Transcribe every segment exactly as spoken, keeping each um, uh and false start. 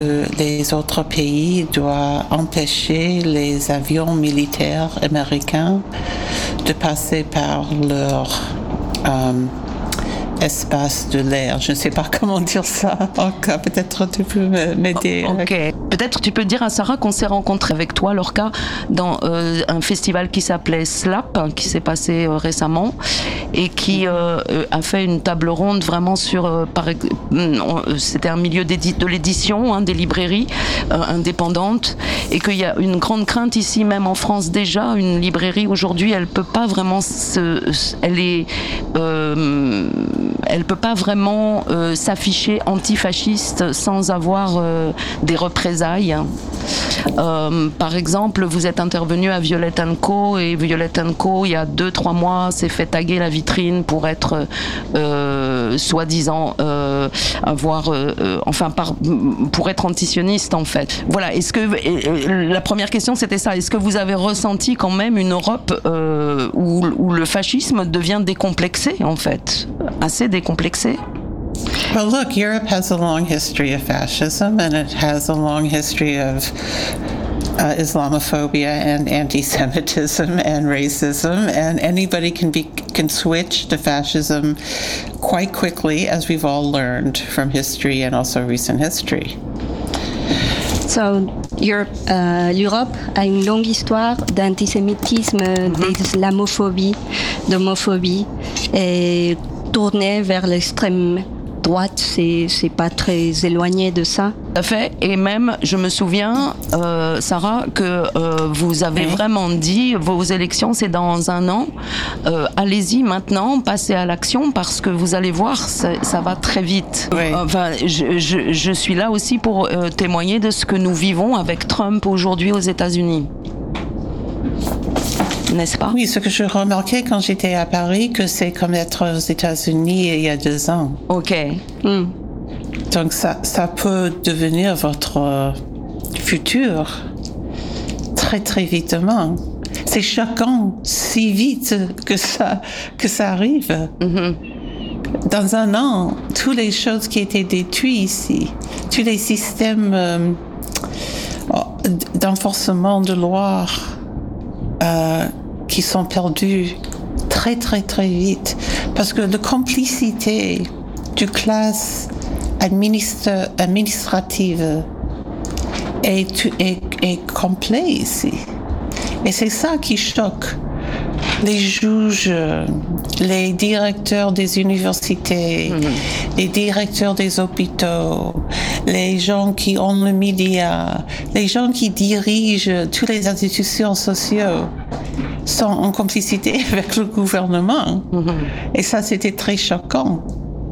Les autres pays doivent empêcher les avions militaires américains de passer par leur euh, espace de l'air. Je ne sais pas comment dire ça. Encore, peut-être tu peux m'aider. Ok. Peut-être tu peux dire à Sarah qu'on s'est rencontrés avec toi, Lorca, dans euh, un festival qui s'appelait Slap, hein, qui s'est passé euh, récemment, et qui euh, a fait une table ronde vraiment sur... Euh, par, euh, c'était un milieu de l'édition, hein, des librairies euh, indépendantes, et qu'il y a une grande crainte ici, même en France déjà, une librairie aujourd'hui, elle peut pas vraiment se... Elle est... Euh, elle peut pas vraiment euh, s'afficher antifasciste sans avoir euh, des représailles. Euh, par exemple, vous êtes intervenu à Violet and Co et Violet and Co, il y a deux trois mois, s'est fait taguer la vitrine pour être euh, soi-disant euh, avoir, euh, enfin par, pour être antisioniste en fait. Voilà. Est-ce que euh, la première question c'était ça. Est-ce que vous avez ressenti quand même une Europe euh, où, où le fascisme devient décomplexé en fait, assez décomplexé? Well, look, Europe has a long history of fascism, and it has a long history of uh, Islamophobia and anti-Semitism and racism, and anybody can be can switch to fascism quite quickly, as we've all learned from history and also recent history. So, Europe, uh, l'Europe a une longue histoire d'antisémitisme, mm-hmm. d'islamophobie, d'homophobie, et tournée vers l'extrême droite, c'est, c'est pas très éloigné de ça. Tout à fait, et même, je me souviens, euh, Sarah, que euh, vous avez oui. vraiment dit, vos élections, c'est dans un an, euh, allez-y maintenant, passez à l'action, parce que vous allez voir, ça, ça va très vite. Oui. Enfin, je, je, je suis là aussi pour euh, témoigner de ce que nous vivons avec Trump aujourd'hui aux États-Unis. N'est-ce pas? Oui, ce que je remarquais quand j'étais à Paris, que c'est comme être aux États-Unis il y a deux ans. Ok. Mm. Donc ça, ça peut devenir votre euh, futur très très vitement. C'est choquant si vite que ça que ça arrive. Mm-hmm. Dans un an, toutes les choses qui étaient détruites ici, tous les systèmes euh, d'enforcement de loi. Euh, qui sont perdus très très très vite parce que la complicité du classe administre, administrative est, est, est complet ici. Et c'est ça qui choque les juges, les directeurs des universités, mmh. les directeurs des hôpitaux, les gens qui ont le média, les gens qui dirigent toutes les institutions sociales sont en complicité avec le gouvernement. Mmh. Et ça, c'était très choquant.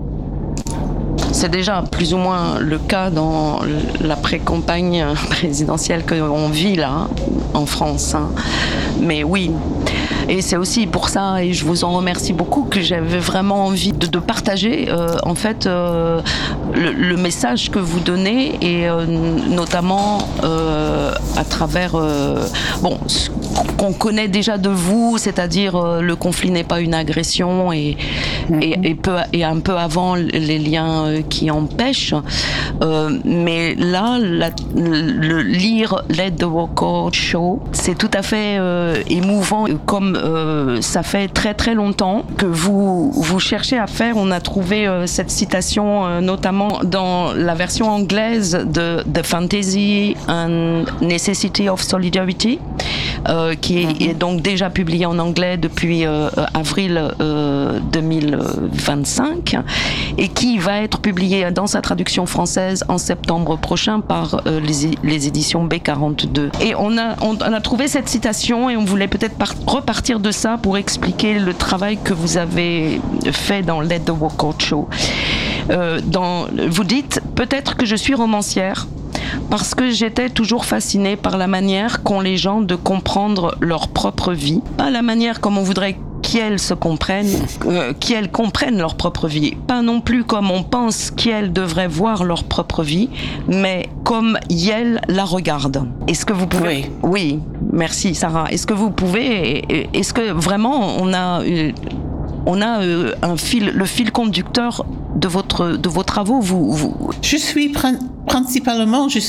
C'est déjà plus ou moins le cas dans la pré-campagne présidentielle qu'on vit là, en France. Mais oui. Et c'est aussi pour ça, et je vous en remercie beaucoup, que j'avais vraiment envie de, de partager euh, en fait euh, le, le message que vous donnez, et euh, notamment euh, à travers euh, bon, ce qu'on connaît déjà de vous, c'est-à-dire euh, le conflit n'est pas une agression, et, mm-hmm. et, et, peu, et un peu avant les liens euh, qui empêchent. Euh, mais là, la, le lire Let the Walk Show, c'est tout à fait euh, émouvant, comme Euh, ça fait très très longtemps que vous, vous cherchez à faire. On a trouvé euh, cette citation euh, notamment dans la version anglaise de The Fantasy and Necessity of Solidarity, euh, qui est, mm-hmm. est donc déjà publiée en anglais depuis euh, avril euh, deux mille vingt-cinq, et qui va être publiée dans sa traduction française en septembre prochain par euh, les, les éditions B quarante-deux. Et on a, on, on a trouvé cette citation, et on voulait peut-être par- repartir de ça pour expliquer le travail que vous avez fait dans Let the Walk Out Show. Euh, dans, vous dites, peut-être que je suis romancière parce que j'étais toujours fascinée par la manière qu'ont les gens de comprendre leur propre vie, pas la manière comme on voudrait qu'elles se comprennent, euh, qu'elles comprennent leur propre vie, pas non plus comme on pense qu'elles devraient voir leur propre vie, mais comme elles la regardent. Est-ce que vous pouvez... Oui. Oui, merci Sarah. Est-ce que vous pouvez... Est-ce que vraiment on a... on a euh, un fil, le fil conducteur de votre, de vos travaux. Vous, vous... Je suis prin- principalement, je